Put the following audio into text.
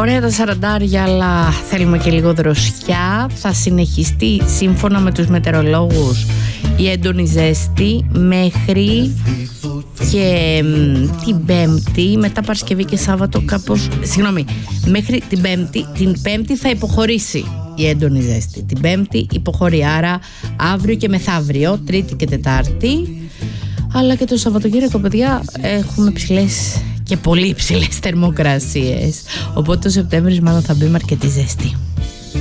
Ωραία τα σαραντάρια, αλλά θέλουμε και λίγο δροσιά. Θα συνεχιστεί σύμφωνα με τους μετεωρολόγους η έντονη ζέστη μέχρι και την Πέμπτη, μετά Παρασκευή και Σάββατο κάπως, μέχρι την Πέμπτη θα υποχωρήσει η έντονη ζέστη. Την Πέμπτη υποχωρεί, άρα αύριο και μεθαύριο, Τρίτη και Τετάρτη, αλλά και το Σαββατοκύριακο, παιδιά, έχουμε ψηλές και πολύ ψηλές θερμοκρασίες, οπότε το Σεπτέμβρης μάλλον θα μπει με αρκετή ζέστη.